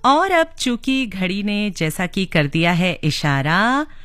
और अब चूंकि घड़ी ने जैसा कि कर दिया है इशारा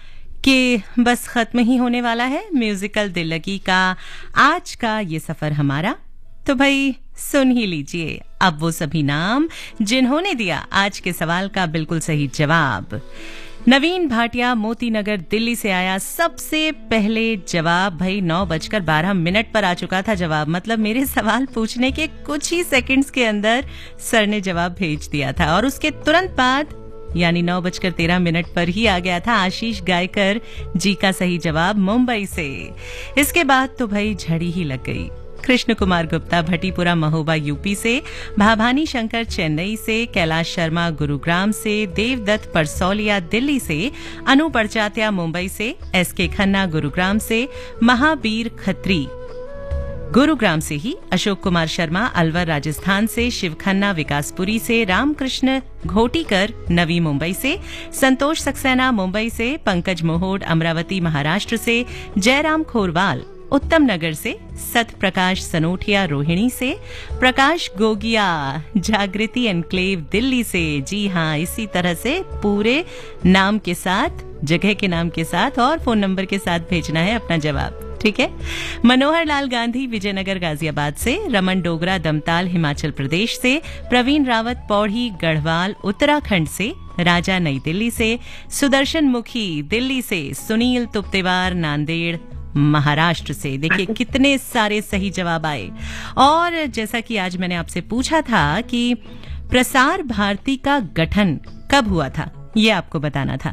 कि बस खत्म ही होने वाला है म्यूजिकल दिल लगी का आज का ये सफर हमारा, तो भाई सुन ही लीजिए अब वो सभी नाम जिन्होंने दिया आज के सवाल का बिल्कुल सही जवाब। नवीन भाटिया मोती नगर दिल्ली से आया सबसे पहले जवाब। भाई 9:12 पर आ चुका था जवाब, मतलब मेरे सवाल पूछने के कुछ ही सेकंड्स के अंदर सर ने जवाब भेज दिया था। और उसके तुरंत बाद यानी 9:13 पर ही आ गया था आशीष गायकर जी का सही जवाब मुंबई से। इसके बाद तो भाई झड़ी ही लग गई। कृष्ण कुमार गुप्ता भटीपुरा महोबा यूपी से, भाभानी शंकर चेन्नई से, कैलाश शर्मा गुरुग्राम से, देवदत्त परसौलिया दिल्ली से, अनु परचात्या मुंबई से, एसके खन्ना गुरुग्राम से, महावीर खत्री गुरुग्राम से ही, अशोक कुमार शर्मा अलवर राजस्थान से, शिव खन्ना विकासपुरी से, रामकृष्ण घोटीकर नवी मुंबई से, संतोष सक्सेना मुंबई से, पंकज मोहोड अमरावती महाराष्ट्र से, जयराम खोरवाल उत्तम नगर से, सत प्रकाश सनोठिया रोहिणी से, प्रकाश गोगिया जागृति एनक्लेव दिल्ली से। जी हाँ, इसी तरह से पूरे नाम के साथ, जगह के नाम के साथ और फोन नंबर के साथ भेजना है अपना जवाब, ठीक है। मनोहर लाल गांधी विजयनगर गाजियाबाद से, रमन डोगरा दमताल हिमाचल प्रदेश से, प्रवीण रावत पौड़ी गढ़वाल उत्तराखंड से, राजा नई दिल्ली से, सुदर्शन मुखी दिल्ली से, सुनील तुप्तेवार नांदेड़ महाराष्ट्र से। देखिए कितने सारे सही जवाब आए। और जैसा कि आज मैंने आपसे पूछा था कि प्रसार भारती का गठन कब हुआ था, ये आपको बताना था।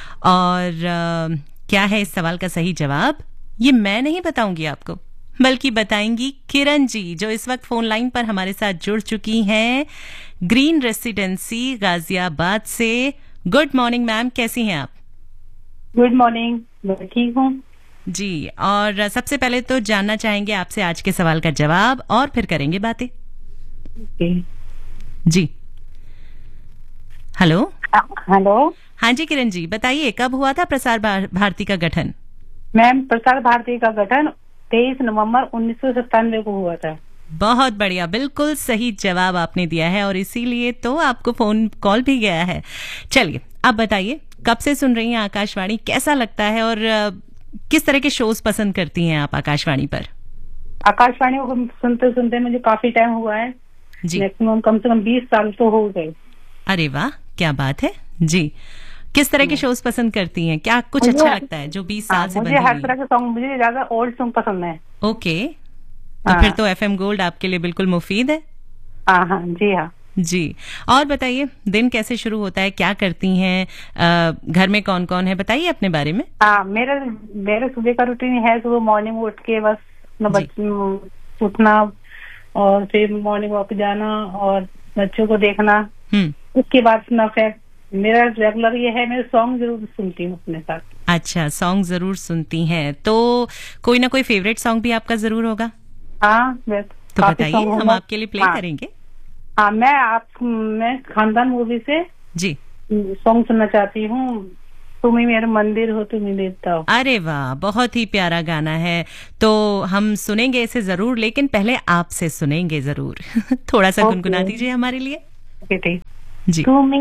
और क्या है इस सवाल का सही जवाब, ये मैं नहीं बताऊंगी आपको, बल्कि बताएंगी किरण जी, जो इस वक्त फोन लाइन पर हमारे साथ जुड़ चुकी हैं ग्रीन रेसिडेंसी गाजियाबाद से। गुड मॉर्निंग मैम, कैसी हैं आप? गुड मॉर्निंग, मैं ठीक हूँ जी। और सबसे पहले तो जानना चाहेंगे आपसे आज के सवाल का जवाब और फिर करेंगे बातें। जी हेलो। हेलो, हाँ जी किरण जी, बताइए कब हुआ था प्रसार भारती का गठन? मैम प्रसार भारती का गठन 23 नवंबर 1997 को हुआ था। बहुत बढ़िया, बिल्कुल सही जवाब आपने दिया है और इसीलिए तो आपको फोन कॉल भी गया है। चलिए अब बताइए कब से सुन रही हैं आकाशवाणी, कैसा लगता है और किस तरह के शोज पसंद करती हैं आप आकाशवाणी पर? आकाशवाणी को सुनते सुनते मुझे काफी टाइम हुआ है जी, मैक्सिमम कम से कम 20 साल तो हो गए। अरे वाह, क्या बात है जी। किस तरह के शोज पसंद करती हैं, क्या कुछ अच्छा लगता है जो 20 साल से? मुझे हर तरह के सॉन्ग, मुझे ज्यादा ओल्ड सॉन्ग पसंद है। ओके, तो फिर तो एफएम गोल्ड आपके लिए बिल्कुल मुफीद है। हाँ जी हाँ जी। और बताइए दिन कैसे शुरू होता है, क्या करती हैं, घर में कौन कौन है, बताइए अपने बारे में। मेरा सुबह का रूटीन है, सुबह मॉर्निंग उठ के बस उठना और फिर मॉर्निंग वॉक जाना और बच्चों को देखना। उसके बाद फिर मेरा रेगुलर ये है, मैं सॉन्ग जरूर सुनती हूँ अपने साथ। अच्छा, सॉन्ग जरूर सुनती हैं, तो कोई ना कोई फेवरेट सॉन्ग भी आपका जरूर होगा। हाँ, तो बताइए, हम आपके लिए प्ले करेंगे। हाँ, मैं खानदान मूवी से जी सॉन्ग सुनना चाहती हूँ, तुम ही मेरा मंदिर हो तुम ही देवता हो। अरे वाह, बहुत ही प्यारा गाना है, तो हम सुनेंगे इसे जरूर, लेकिन पहले आपसे सुनेंगे जरूर। थोड़ा सा गुनगुना दीजिए हमारे लिए। जी।